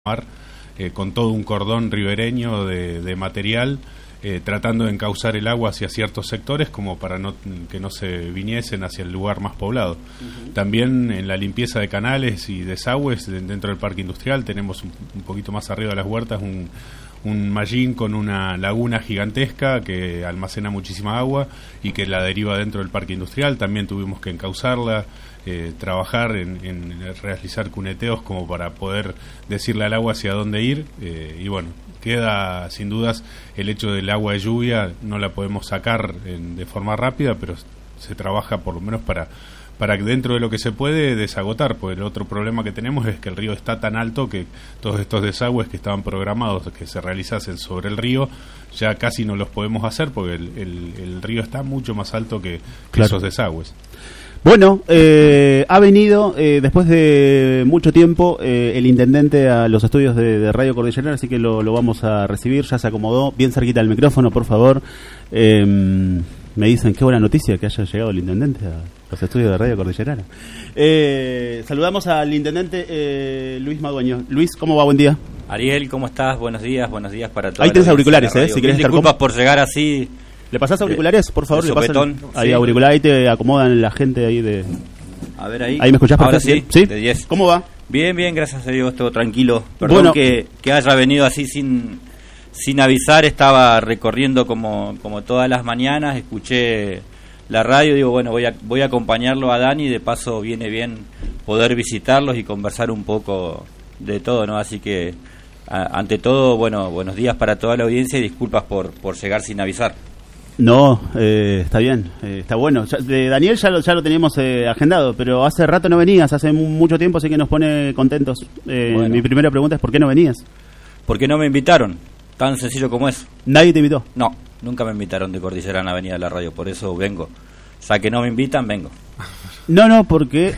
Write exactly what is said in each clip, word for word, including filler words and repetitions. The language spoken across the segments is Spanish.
Eh, con todo un cordón ribereño de, de material, eh, tratando de encauzar el agua hacia ciertos sectores como para no, que no se viniesen hacia el lugar más poblado. Uh-huh. También en la limpieza de canales y desagües dentro del parque industrial tenemos un, un poquito más arriba de las huertas un, un mallín con una laguna gigantesca que almacena muchísima agua y que la deriva dentro del parque industrial. También tuvimos que encauzarla, eh, trabajar en, en realizar cuneteos como para poder decirle al agua hacia dónde ir, eh, y bueno, queda sin dudas el hecho del agua de lluvia, no la podemos sacar en, de forma rápida, pero se trabaja por lo menos para para que dentro de lo que se puede desagotar, porque el otro problema que tenemos es que el río está tan alto que todos estos desagües que estaban programados que se realizasen sobre el río ya casi no los podemos hacer porque el, el, el río está mucho más alto que, que claro. esos desagües. Bueno, eh, ha venido eh, después de mucho tiempo eh, el intendente a los estudios de, de Radio Cordillerana, así que lo, lo vamos a recibir. Ya se acomodó, bien cerquita del micrófono, por favor. Eh, me dicen, qué buena noticia que haya llegado el intendente a los estudios de Radio Cordillerana. Eh, saludamos al intendente eh, Luis Madueño. Luis, ¿cómo va? Buen día. Ariel, ¿cómo estás? Buenos días, buenos días para todos. Ahí tenés auriculares, eh, si querés estar disculpas por llegar así. ¿Le pasás auriculares, por favor? Le pasan ahí sí. Auriculares, ahí te acomodan la gente ahí de... A ver ahí. ¿Ahí me escuchás? Ahora sí, ¿Sí? De diez. ¿Cómo va? Bien, bien, gracias a Dios, todo tranquilo. Perdón bueno, que, que haya venido así sin sin avisar, estaba recorriendo como, como todas las mañanas, escuché la radio, digo, bueno, voy a, voy a acompañarlo a Dani, de paso viene bien poder visitarlos y conversar un poco de todo, ¿no? Así que, a, ante todo, bueno, buenos días para toda la audiencia y disculpas por, por llegar sin avisar. No, eh, está bien, eh, está bueno. Ya, de Daniel ya lo, ya lo teníamos eh, agendado, pero hace rato no venías, hace mucho tiempo, así que nos pone contentos. Eh, bueno. Mi primera pregunta es, ¿por qué no venías? ¿Por qué no me invitaron? Tan sencillo como eso. ¿Nadie te invitó? No, nunca me invitaron de Cordillerana a venir a la radio, por eso vengo. Ya que no me invitan, vengo. No, no, porque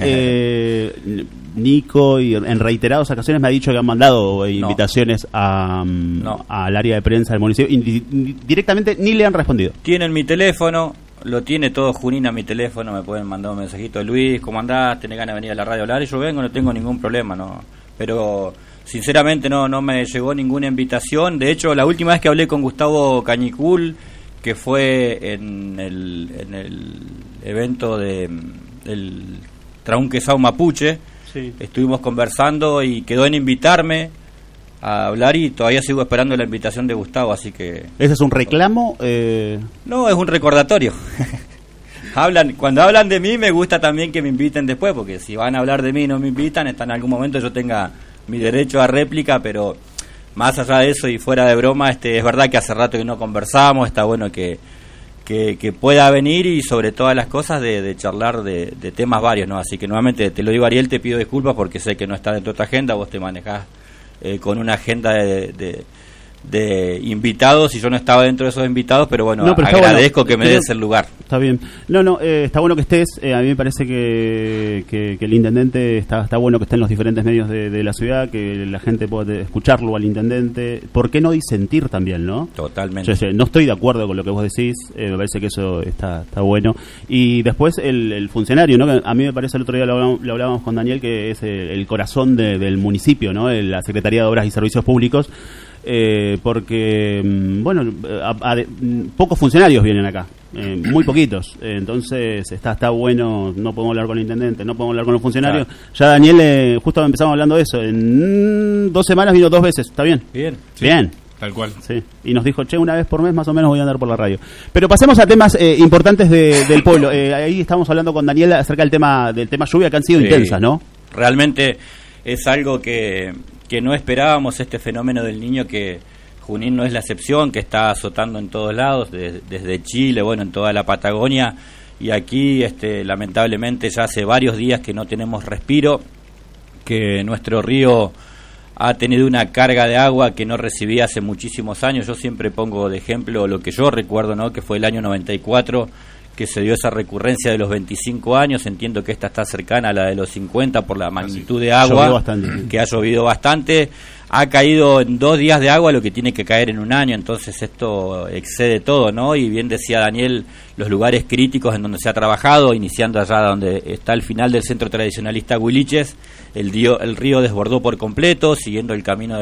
eh, Nico y en reiteradas ocasiones me ha dicho que han mandado invitaciones no. a, no. al área de prensa del municipio y directamente ni le han respondido. Tienen mi teléfono, lo tiene todo Junín a mi teléfono, me pueden mandar un mensajito: Luis, ¿cómo andás? ¿Tenés ganas de venir a la radio a hablar? Y yo vengo, no tengo ningún problema, no. Pero sinceramente no, no me llegó ninguna invitación. De hecho, la última vez que hablé con Gustavo Cañicul, que fue en el, en el evento de el Traunque Sau Mapuche, sí. Estuvimos conversando y quedó en invitarme a hablar y todavía sigo esperando la invitación de Gustavo, así que... ¿Ese es un reclamo? Eh... No, es un recordatorio. hablan Cuando hablan de mí me gusta también que me inviten después, porque si van a hablar de mí y no me invitan, hasta en algún momento yo tenga mi derecho a réplica, pero más allá de eso y fuera de broma, este es verdad que hace rato que no conversamos, está bueno que Que, que pueda venir y sobre todas las cosas de, de charlar de, de temas varios, ¿no? Así que nuevamente te lo digo, Ariel, te pido disculpas porque sé que no está dentro de tu agenda, vos te manejás eh, con una agenda de, de, de invitados y yo no estaba dentro de esos invitados, pero bueno, no, pero agradezco bueno, que me des el lugar. Está bien. No, no, eh, está bueno que estés, eh, a mí me parece que, que, que el intendente está, está bueno que esté en los diferentes medios de, de la ciudad, que la gente pueda escucharlo al intendente. ¿Por qué no disentir también, no? Totalmente. Yo, yo, no estoy de acuerdo con lo que vos decís, eh, me parece que eso está, está bueno. Y después el, el funcionario, ¿no? Que a mí me parece, el otro día lo hablábamos, lo hablábamos con Daniel, que es el, el corazón de, del municipio, ¿no? La Secretaría de Obras y Servicios Públicos. Eh, porque, bueno, a, a de, pocos funcionarios vienen acá, eh, muy poquitos, eh, entonces está está bueno, no podemos hablar con el intendente, no podemos hablar con los funcionarios. Claro. Ya Daniel, eh, justo empezamos hablando de eso, en mm, dos semanas vino dos veces, ¿está bien? Bien. Sí, bien. Tal cual. Sí. Y nos dijo, che, una vez por mes más o menos voy a andar por la radio. Pero pasemos a temas eh, importantes de, del pueblo. Eh, ahí estamos hablando con Daniel acerca del tema del tema lluvia, que han sido sí. intensas, ¿no? Realmente es algo que... que no esperábamos, este fenómeno del Niño, que Junín no es la excepción, que está azotando en todos lados, de, desde Chile, bueno, en toda la Patagonia, y aquí este, lamentablemente ya hace varios días que no tenemos respiro, que nuestro río ha tenido una carga de agua que no recibía hace muchísimos años. Yo siempre pongo de ejemplo lo que yo recuerdo, ¿no? Que fue el año noventa y cuatro, que se dio esa recurrencia de los veinticinco años. Entiendo que esta está cercana a la de los cincuenta por la magnitud de agua, bastante, sí. que ha llovido bastante. ha caído en dos días de agua lo que tiene que caer en un año, entonces esto excede todo, ¿no? Y bien decía Daniel, los lugares críticos en donde se ha trabajado, iniciando allá donde está el final del centro tradicionalista Huiliches, el río, el río desbordó por completo, siguiendo el camino de